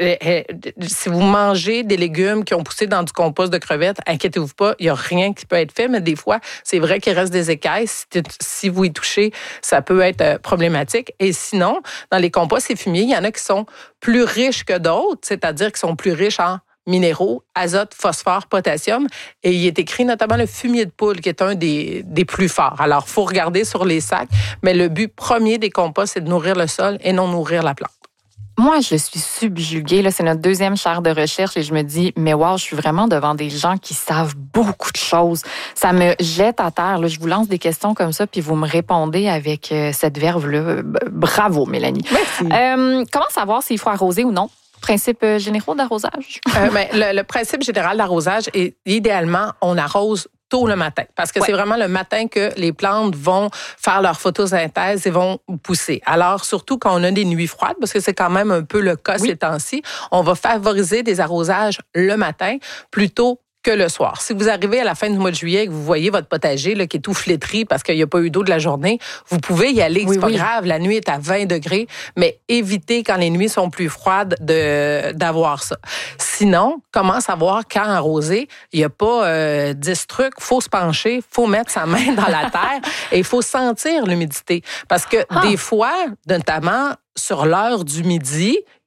Si vous mangez des légumes qui ont poussé dans du compost de crevettes, inquiétez-vous pas, il n'y a rien qui peut être fait, mais des fois, c'est vrai qu'il reste des écailles. Si vous y touchez, ça peut être problématique. Et sinon, dans les composts et fumiers, il y en a qui sont plus riches que d'autres, c'est-à-dire qui sont plus riches en minéraux, azote, phosphore, potassium. Et il est écrit notamment le fumier de poule, qui est un des plus forts. Alors, il faut regarder sur les sacs, mais le but premier des composts, c'est de nourrir le sol et non nourrir la plante. Moi, je suis subjuguée. Là, c'est notre deuxième chaire de recherche et je me dis, mais wow, je suis vraiment devant des gens qui savent beaucoup de choses. Ça me jette à terre. Là, je vous lance des questions comme ça, puis vous me répondez avec cette verve-là. Bravo, Mélanie. Merci. Comment savoir s'il faut arroser ou non? Principe généraux d'arrosage? Le principe général d'arrosage est, idéalement, on arrose tôt le matin. Parce que c'est vraiment le matin que les plantes vont faire leur photosynthèse et vont pousser. Alors, surtout quand on a des nuits froides, parce que c'est quand même un peu le cas ces temps-ci, on va favoriser des arrosages le matin plutôt que le soir. Si vous arrivez à la fin du mois de juillet et que vous voyez votre potager là, qui est tout flétri parce qu'il n'y a pas eu d'eau de la journée, vous pouvez y aller. C'est pas grave. La nuit est à 20 degrés, mais évitez quand les nuits sont plus froides d'avoir ça. Sinon, comment savoir quand arroser? Il n'y a pas 10 trucs. Il faut se pencher, il faut mettre sa main dans la terre et il faut sentir l'humidité. Parce que des fois, notamment sur l'heure du midi,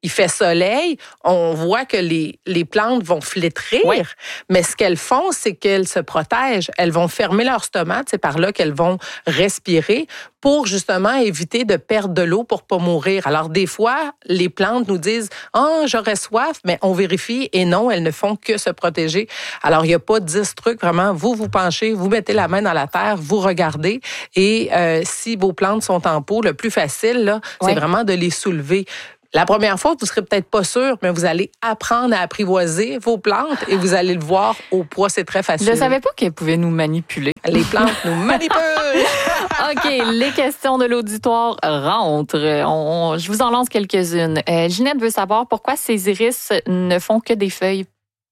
il fait soleil, on voit que les plantes vont flétrir, mais ce qu'elles font, c'est qu'elles se protègent. Elles vont fermer leur stomac, c'est par là qu'elles vont respirer pour justement éviter de perdre de l'eau pour pas mourir. Alors des fois, les plantes nous disent « Ah, j'aurais soif », mais on vérifie et non, elles ne font que se protéger. Alors il n'y a pas 10 trucs, vraiment, vous penchez, vous mettez la main dans la terre, vous regardez et si vos plantes sont en pot, le plus facile, là, c'est vraiment de les soulever. La première fois, vous ne serez peut-être pas sûr, mais vous allez apprendre à apprivoiser vos plantes et vous allez le voir au poids, c'est très facile. Je ne savais pas qu'elles pouvaient nous manipuler. Les plantes nous manipulent! OK, les questions de l'auditoire rentrent. Je vous en lance quelques-unes. Ginette veut savoir pourquoi ces iris ne font que des feuilles.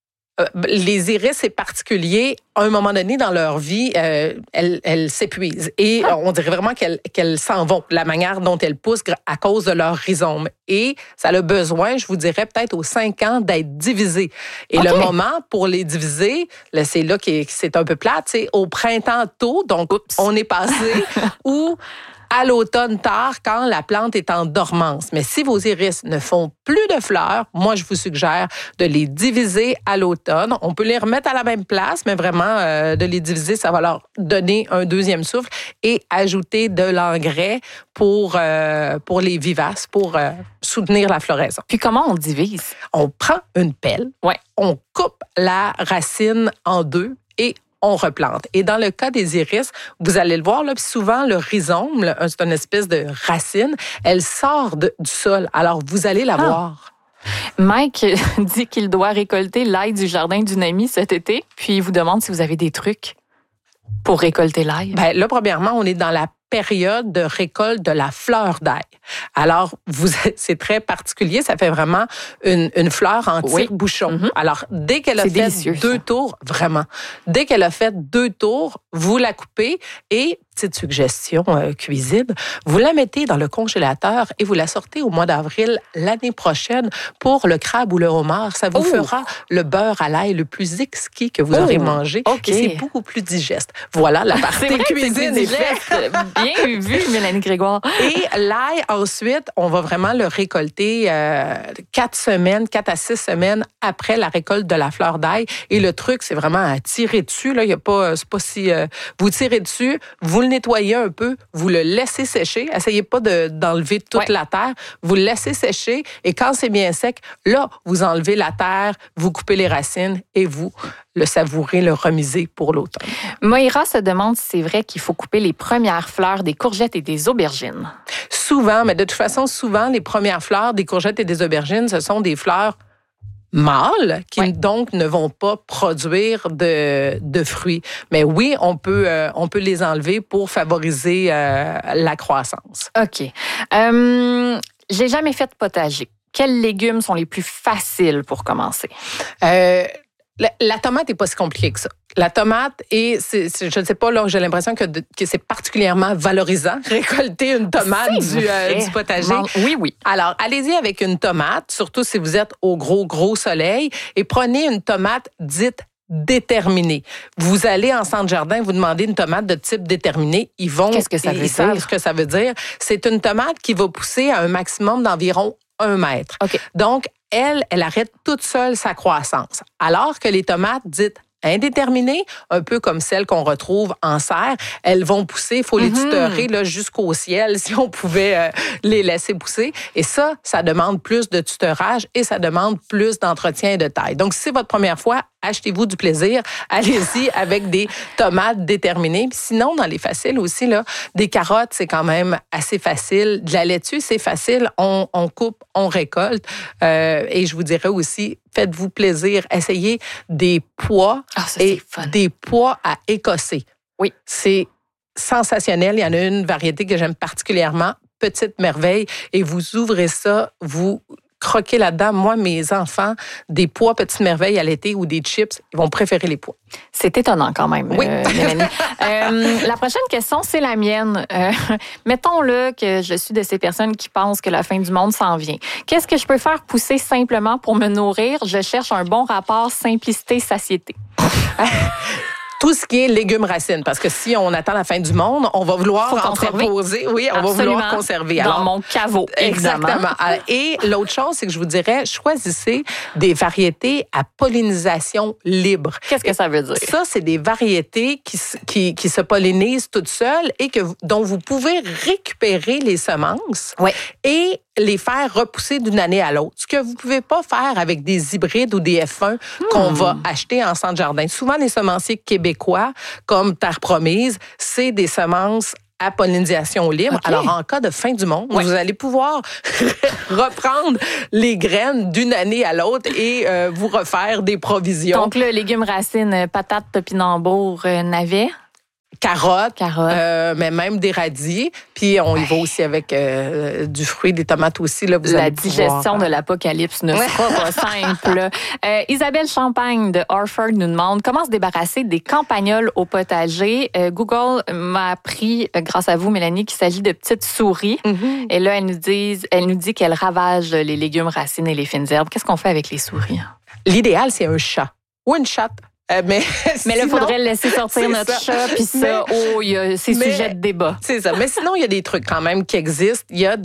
Les iris, c'est particulier. À un moment donné dans leur vie, elles s'épuisent. Et on dirait vraiment qu'elles s'en vont, la manière dont elles poussent à cause de leur rhizome. Et ça a besoin, je vous dirais, peut-être aux 5 ans, d'être divisées. Et le moment pour les diviser, là, c'est là que c'est un peu plate, c'est au printemps tôt, donc on est passé, ou à l'automne tard, quand la plante est en dormance. Mais si vos iris ne font plus de fleurs, moi, je vous suggère de les diviser à l'automne. On peut les remettre à la même place, mais vraiment, de les diviser, ça va leur donner un deuxième souffle et ajouter de l'engrais pour les vivaces, pour soutenir la floraison. Puis comment on divise? On prend une pelle, on coupe la racine en deux et on replante. Et dans le cas des iris, vous allez le voir, là, souvent, le rhizome, là, c'est une espèce de racine, elle sort du sol. Alors, vous allez la voir. Mike dit qu'il doit récolter l'ail du jardin d'une amie cet été, puis il vous demande si vous avez des trucs pour récolter l'ail. Bien, là, premièrement, on est dans la période de récolte de la fleur d'ail. Alors, c'est très particulier. Ça fait vraiment une fleur en tire-bouchon. Mm-hmm. Alors, dès qu'elle a fait 2 tours, vraiment, dès qu'elle a fait 2 tours, vous la coupez et, petite suggestion cuisine, vous la mettez dans le congélateur et vous la sortez au mois d'avril l'année prochaine pour le crabe ou le homard. Ça vous fera le beurre à l'ail le plus exquis que vous aurez mangé. Et c'est beaucoup plus digeste. Voilà, la partie cuisine est faite. Bien vu, Mélanie Grégoire. Et l'ail, ensuite, on va vraiment le récolter 4 à 6 semaines après la récolte de la fleur d'ail. Et le truc, c'est vraiment à tirer dessus. Là, il y a pas, c'est pas si vous tirez dessus, vous le nettoyez un peu, vous le laissez sécher. Essayez pas d'enlever toute la terre. Vous le laissez sécher et quand c'est bien sec, là, vous enlevez la terre, vous coupez les racines et vous le savourez, le remisez pour l'automne. Moïra se demande si c'est vrai qu'il faut couper les premières fleurs des courgettes et des aubergines. Souvent, mais de toute façon, souvent, les premières fleurs des courgettes et des aubergines, ce sont des fleurs mâles qui donc ne vont pas produire de fruits. Mais oui, on peut les enlever pour favoriser la croissance. OK. J'ai jamais fait de potager. Quels légumes sont les plus faciles pour commencer? La tomate n'est pas si compliquée que ça. La tomate, je ne sais pas, là, j'ai l'impression que c'est particulièrement valorisant, récolter une tomate du potager. Oui. Alors, allez-y avec une tomate, surtout si vous êtes au gros soleil, et prenez une tomate dite déterminée. Vous allez en centre jardin, vous demandez une tomate de type déterminé, Qu'est-ce que ça veut dire? Ils savent ce que ça veut dire. C'est une tomate qui va pousser à un maximum d'environ 1 mètre. Okay. Donc, elle arrête toute seule sa croissance. Alors que les tomates dites indéterminées, un peu comme celles qu'on retrouve en serre, elles vont pousser, il faut les tutorer là, jusqu'au ciel si on pouvait les laisser pousser. Et ça demande plus de tutorage et ça demande plus d'entretien et de taille. Donc, si c'est votre première fois, achetez-vous du plaisir. Allez-y avec des tomates déterminées. Puis sinon, dans les faciles aussi, là, des carottes, c'est quand même assez facile. De la laitue, c'est facile. On coupe, on récolte. Et je vous dirais aussi, faites-vous plaisir. Essayez des pois des pois à écosser. Oui. C'est sensationnel. Il y en a une variété que j'aime particulièrement, Petite Merveille. Et vous ouvrez ça, vous croquer là-dedans. Moi, mes enfants, des pois Petite Merveille à l'été ou des chips, ils vont préférer les pois. C'est étonnant quand même, Mélanie. La prochaine question, c'est la mienne. Mettons-le que je suis de ces personnes qui pensent que la fin du monde s'en vient. Qu'est-ce que je peux faire pousser simplement pour me nourrir? Je cherche un bon rapport simplicité-satiété. Tout ce qui est légumes racines, parce que si on attend la fin du monde, on va vouloir entreposer. Oui, on va vouloir conserver. Dans mon caveau, évidemment. Exactement. Et l'autre chose, c'est que je vous dirais, choisissez des variétés à pollinisation libre. Qu'est-ce que ça veut dire? Ça, c'est des variétés qui se pollinisent toutes seules et dont vous pouvez récupérer les semences et les faire repousser d'une année à l'autre. Ce que vous pouvez pas faire avec des hybrides ou des F1 qu'on va acheter en centre jardin. Souvent, les semenciers québécois, comme Terre Promise, c'est des semences à pollinisation libre. Alors, en cas de fin du monde, vous allez pouvoir reprendre les graines d'une année à l'autre et vous refaire des provisions. Donc, le légumes racines, patates, topinambour, navets. Carottes. Mais même des radis. Puis on y va aussi avec du fruit, des tomates aussi. Là, vous la digestion de l'apocalypse ne sera pas simple. Isabelle Champagne de Harford nous demande comment se débarrasser des campagnols au potager. Google m'a appris, grâce à vous, Mélanie, qu'il s'agit de petites souris. Mm-hmm. Et là, elle nous dit qu'elles ravagent les légumes racines et les fines herbes. Qu'est-ce qu'on fait avec les souris? L'idéal, c'est un chat ou une chatte. Mais là, il faudrait le laisser sortir notre chat, puis ça, il y a ces sujets de débat. C'est ça. Mais sinon, il y a des trucs quand même qui existent. Il y a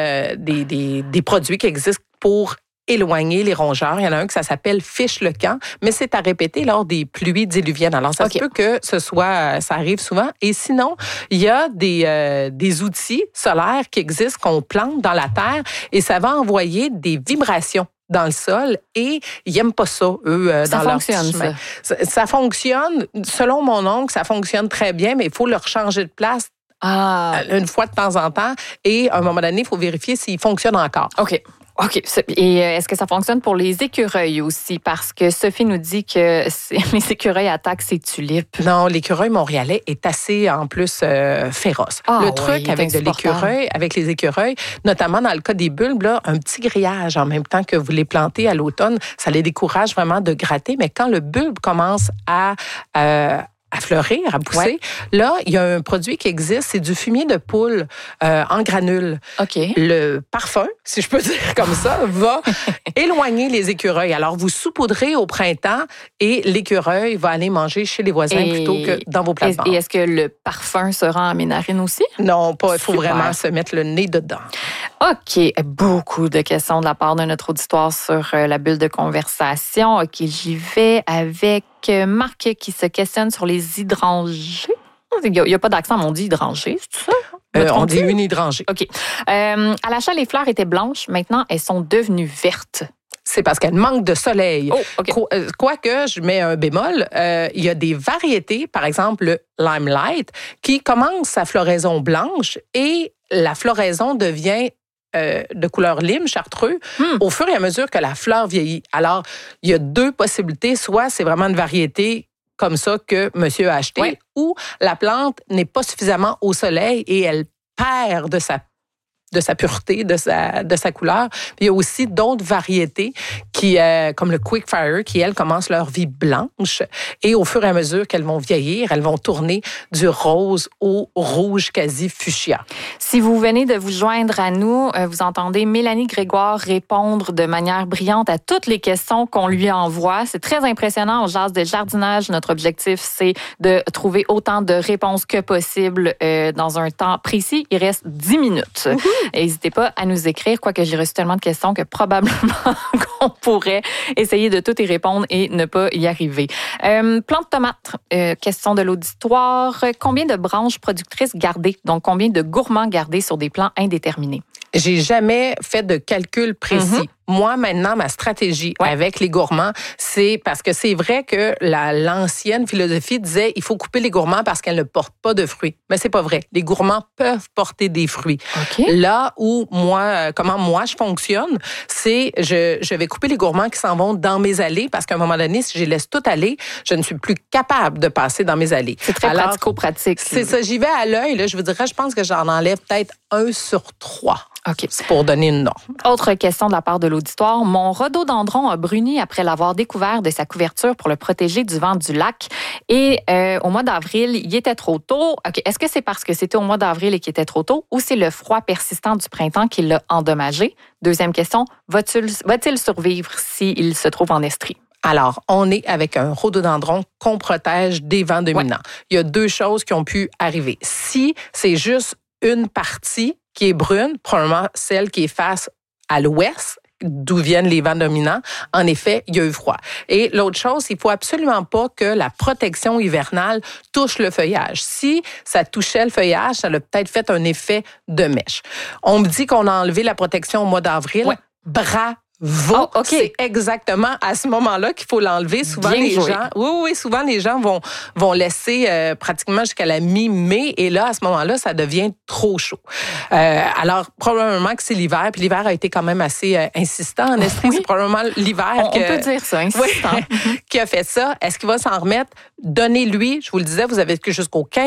des produits qui existent pour éloigner les rongeurs. Il y en a un que ça s'appelle Fiche le camp, mais c'est à répéter lors des pluies diluviennes. Alors, ça se peut que ça arrive souvent. Et sinon, il y a des outils solaires qui existent, qu'on plante dans la terre, et ça va envoyer des vibrations dans le sol et ils n'aiment pas ça, eux, dans leur chemin. Ça fonctionne, selon mon oncle, ça fonctionne très bien, mais il faut leur changer de place une fois de temps en temps et à un moment donné, il faut vérifier s'il fonctionne encore. OK. Et est-ce que ça fonctionne pour les écureuils aussi? Parce que Sophie nous dit que les écureuils attaquent ses tulipes. Non, l'écureuil montréalais est assez, en plus, féroce. Le truc avec les écureuils, notamment dans le cas des bulbes, là, un petit grillage en même temps que vous les plantez à l'automne, ça les décourage vraiment de gratter. Mais quand le bulbe commence à fleurir, à pousser. Là, il y a un produit qui existe, c'est du fumier de poule en granules. Le parfum, si je peux dire comme ça, va éloigner les écureuils. Alors, vous saupoudrez au printemps et l'écureuil va aller manger chez les voisins plutôt que dans vos plates-bandes. Et est-ce que le parfum se rend en ménarine aussi? Non, pas. Il faut vraiment se mettre le nez dedans. OK. Beaucoup de questions de la part de notre auditoire sur la bulle de conversation. OK, j'y vais avec Marc qui se questionne sur les hydrangées. Il n'y a pas d'accent, mais on dit hydrangées, c'est ça? On dit une hydrangée. OK. À l'achat, les fleurs étaient blanches. Maintenant, elles sont devenues vertes. C'est parce qu'elles manquent de soleil. Quoique, je mets un bémol, il y a des variétés, par exemple le Limelight, qui commence sa floraison blanche et la floraison devient de couleur lime, chartreux, au fur et à mesure que la fleur vieillit. Alors, il y a deux possibilités. Soit c'est vraiment une variété comme ça que monsieur a acheté, ou la plante n'est pas suffisamment au soleil et elle perd de sa pureté, de sa couleur. Puis il y a aussi d'autres variétés qui, comme le Quickfire, qui, elles, commencent leur vie blanche. Et au fur et à mesure qu'elles vont vieillir, elles vont tourner du rose au rouge quasi fuchsia. Si vous venez de vous joindre à nous, vous entendez Mélanie Grégoire répondre de manière brillante à toutes les questions qu'on lui envoie. C'est très impressionnant. On jase de jardinage. Notre objectif, c'est de trouver autant de réponses que possible dans un temps précis. Il reste 10 minutes. N'hésitez pas à nous écrire, quoique j'ai reçu tellement de questions que probablement qu'on pourrait essayer de tout y répondre et ne pas y arriver. Plante de tomates, question de l'auditoire. Combien de branches productrices garder? Donc, combien de gourmands garder sur des plants indéterminés? J'ai jamais fait de calcul précis. Moi, maintenant, ma stratégie avec les gourmands, c'est parce que c'est vrai que l'ancienne philosophie disait il faut couper les gourmands parce qu'elles ne portent pas de fruits. Mais c'est pas vrai. Les gourmands peuvent porter des fruits. Là où comment moi je fonctionne, c'est je vais couper les gourmands qui s'en vont dans mes allées parce qu'à un moment donné, si je les laisse tout aller, je ne suis plus capable de passer dans mes allées. C'est très pratico-pratique. C'est ça. J'y vais à l'œil. Là, je vous dirais, je pense que j'en enlève peut-être 1 sur 3. C'est pour donner une norme. Autre question de la part de l'auditoire. Mon rhododendron a bruni après l'avoir découvert de sa couverture pour le protéger du vent du lac. Et au mois d'avril, il était trop tôt. Est-ce que c'est parce que c'était au mois d'avril et qu'il était trop tôt ou c'est le froid persistant du printemps qui l'a endommagé? Deuxième question, va-t-il survivre s'il se trouve en estrie? Alors, on est avec un rhododendron qu'on protège des vents dominants. Il y a 2 choses qui ont pu arriver. Si c'est juste une partie qui est brune, probablement celle qui est face à l'ouest, d'où viennent les vents dominants, en effet, il y a eu froid. Et l'autre chose, il faut absolument pas que la protection hivernale touche le feuillage. Si ça touchait le feuillage, ça a peut-être fait un effet de mèche. On me dit qu'on a enlevé la protection au mois d'avril. Ouais. Bravo! C'est exactement à ce moment-là qu'il faut l'enlever. Souvent, souvent les gens vont laisser pratiquement jusqu'à la mi-mai et là, à ce moment-là, ça devient trop chaud. Alors, probablement que c'est l'hiver, puis l'hiver a été quand même assez insistant en Estrie. C'est probablement l'hiver on peut dire ça, insistant. Qui a fait ça. Est-ce qu'il va s'en remettre? Donnez-lui, je vous le disais, vous avez jusqu'au 15